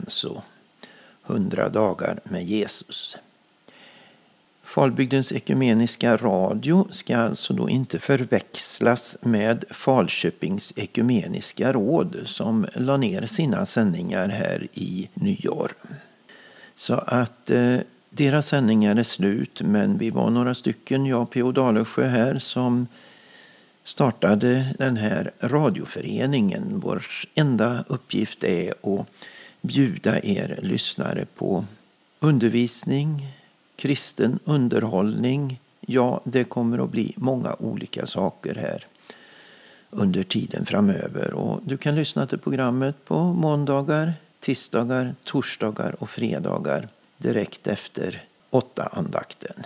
Lorenzo, 100 dagar med Jesus. Falbygdens ekumeniska radio ska alltså då inte förväxlas med Falköpings ekumeniska råd som la ner sina sändningar här i nyår. Så att deras sändningar är slut, men vi var några stycken, jag P.O. Dalesjö här, som startade den här radioföreningen. Vår enda uppgift är att bjuda er lyssnare på undervisning, kristen underhållning. Ja, det kommer att bli många olika saker här under tiden framöver. Och du kan lyssna till programmet på måndagar, tisdagar, torsdagar och fredagar direkt efter 8-andakten.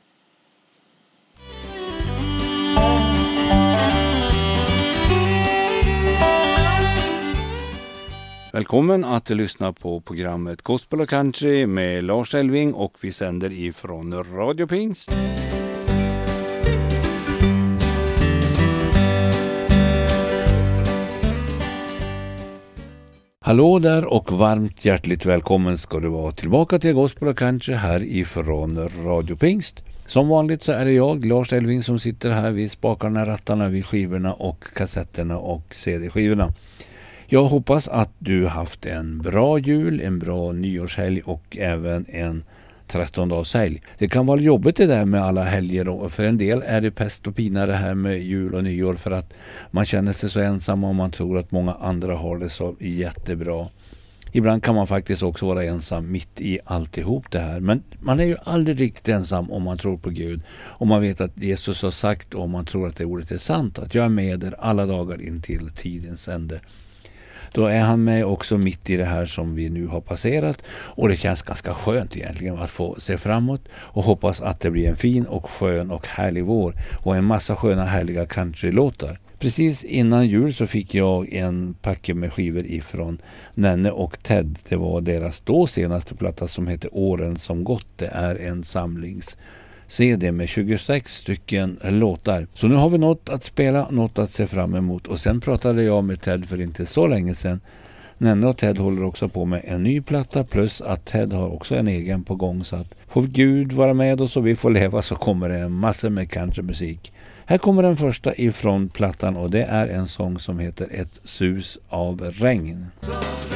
Välkommen att lyssna på programmet Gospel och Country med Lars Elving, och vi sänder ifrån Radio Pingst. Hallå där och varmt hjärtligt välkommen ska du vara tillbaka till Gospel och Country här ifrån Radio Pingst. Som vanligt så är det jag, Lars Elving, som sitter här vid spakarna, rattarna, vid skivorna och kassetterna och CD-skivorna. Jag hoppas att du haft en bra jul, en bra nyårshelg och även en 13-dagshelg. Det kan vara jobbigt det där med alla helger, och för en del är det pest och pina det här med jul och nyår, för att man känner sig så ensam och man tror att många andra har det så jättebra. Ibland kan man faktiskt också vara ensam mitt i alltihop det här. Men man är ju aldrig riktigt ensam om man tror på Gud. Om man vet att Jesus har sagt, och om man tror att det ordet är sant, att jag är med er alla dagar in till tidens ände. Då är han med också mitt i det här som vi nu har passerat. Och det känns ganska skönt egentligen att få se framåt. Och hoppas att det blir en fin och skön och härlig vår. Och en massa sköna härliga countrylåtar. Precis innan jul så fick jag en packe med skivor ifrån Nenne och Ted. Det var deras då senaste platta som heter Åren som gått. Det är en samlings-CD med 26 stycken låtar. Så nu har vi något att spela, något att se fram emot. Och sen pratade jag med Ted för inte så länge sedan. Nenne och Ted håller också på med en ny platta, plus att Ted har också en egen på gång. Så att får Gud vara med oss och vi får leva, så kommer det en massa med countrymusik. Här kommer den första ifrån plattan, och det är en sång som heter Ett sus av regn.